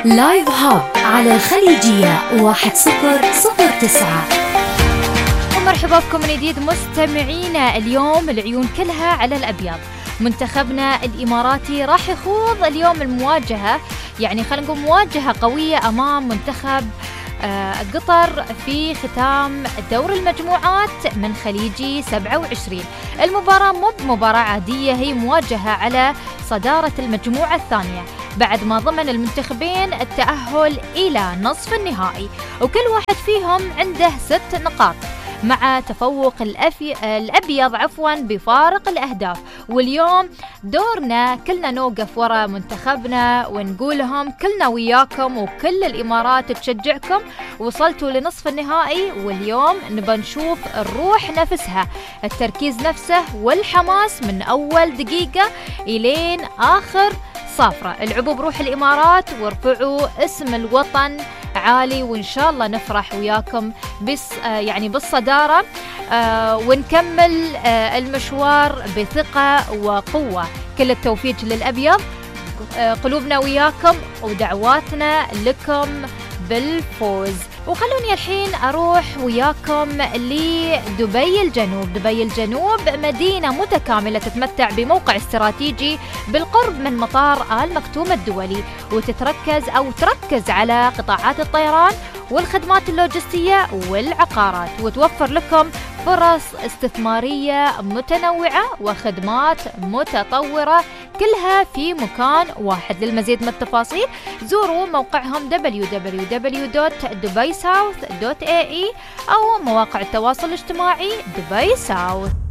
لايف هاب على الخليجية 1009. ومرحبا بكم من جديد مستمعينا. اليوم العيون كلها على الأبيض. منتخبنا الإماراتي راح يخوض اليوم المواجهة، يعني خلينا نقول مواجهة قوية أمام منتخب قطر في ختام دور المجموعات من خليجي 27. المباراة مو بمباراة عادية، هي مواجهة على صدارة المجموعة الثانية بعد ما ضمن المنتخبين التأهل إلى نصف النهائي، وكل واحد فيهم عنده 6 نقاط مع تفوق الأبيض بفارق الأهداف. واليوم دورنا كلنا نوقف وراء منتخبنا ونقول لهم كلنا وياكم وكل الإمارات تشجعكم، وصلتوا لنصف النهائي. واليوم نبى نشوف الروح نفسها، التركيز نفسه والحماس من أول دقيقة إلين آخر صافرة. العبوا بروح الإمارات وارفعوا اسم الوطن عالي، وإن شاء الله نفرح وياكم يعني بالصدارة، ونكمل المشوار بثقة وقوة. كل التوفيق للأبيض، قلوبنا وياكم ودعواتنا لكم بالفوز. وخلوني الحين أروح وياكم لدبي الجنوب. دبي الجنوب مدينة متكاملة تتمتع بموقع استراتيجي بالقرب من مطار آل مكتوم الدولي، تركز على قطاعات الطيران والخدمات اللوجستية والعقارات، وتوفر لكم فرص استثمارية متنوعة وخدمات متطورة كلها في مكان واحد. للمزيد من التفاصيل زوروا موقعهم www.dubaisouth.ae أو مواقع التواصل الاجتماعي دبي ساوث.